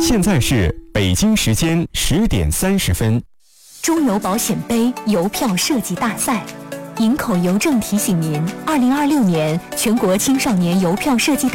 现在是北京时间10点30分。 中邮保险杯邮票设计大赛，营口邮政提醒您：2026年全国青少年邮票设计